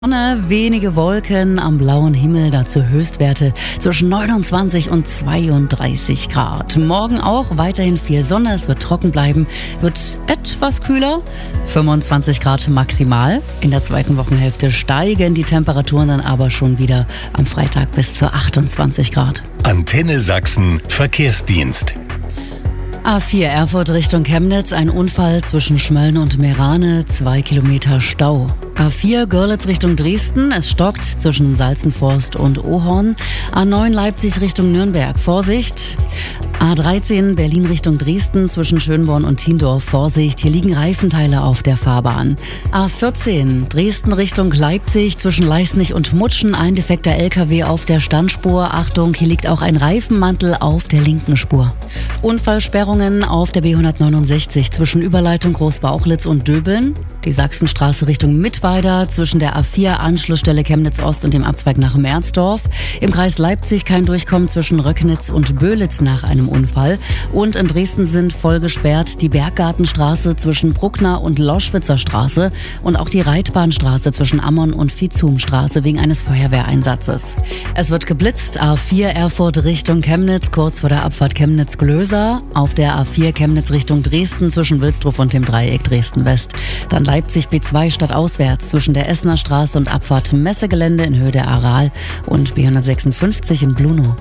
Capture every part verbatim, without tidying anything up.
Sonne, wenige Wolken am blauen Himmel, dazu Höchstwerte zwischen neunundzwanzig und zweiunddreißig Grad. Morgen auch weiterhin viel Sonne, es wird trocken bleiben, wird etwas kühler, fünfundzwanzig Grad maximal. In der zweiten Wochenhälfte steigen die Temperaturen dann aber schon wieder am Freitag bis zu achtundzwanzig Grad. Antenne Sachsen Verkehrsdienst. A vier Erfurt Richtung Chemnitz, ein Unfall zwischen Schmölln und Meerane, zwei Kilometer Stau. A vier Görlitz Richtung Dresden, es stockt zwischen Salzenforst und Ohorn. A neun Leipzig Richtung Nürnberg, Vorsicht. A dreizehn Berlin Richtung Dresden, zwischen Schönborn und Tiendorf, Vorsicht, hier liegen Reifenteile auf der Fahrbahn. A vierzehn Dresden Richtung Leipzig, zwischen Leisnig und Mutschen, ein defekter L K W auf der Standspur. Achtung, hier liegt auch ein Reifenmantel auf der linken Spur. Unfallsperrungen auf der B hundertneunundsechzig zwischen Überleitung Großbauchlitz und Döbeln. Die Sachsenstraße Richtung Mittweida zwischen der A vier Anschlussstelle Chemnitz Ost und dem Abzweig nach Merzdorf. Im Kreis Leipzig kein Durchkommen zwischen Röcknitz und Böhlitz nach einem Unfall. Und in Dresden sind voll gesperrt die Berggartenstraße zwischen Bruckner und Loschwitzer Straße und auch die Reitbahnstraße zwischen Ammon und Viehzumstraße wegen eines Feuerwehreinsatzes. Es wird geblitzt, A vier Erfurt Richtung Chemnitz, kurz vor der Abfahrt Chemnitz-Glöser. Auf der A vier Chemnitz Richtung Dresden zwischen Wilsdruf und dem Dreieck Dresden-West. Dann Leipzig B zwei stadtauswärts zwischen der Essener Straße und Abfahrt Messegelände in Höhe der Aral und B hundertsechsundfünfzig in Blunow.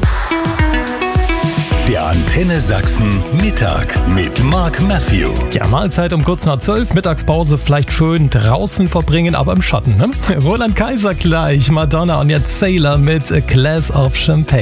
Der Antenne Sachsen Mittag mit Mark Matthew. Ja, Mahlzeit um kurz nach zwölf, Mittagspause vielleicht schön draußen verbringen, aber im Schatten, ne? Roland Kaiser gleich, Madonna und jetzt Sailor mit A Glass of Champagne.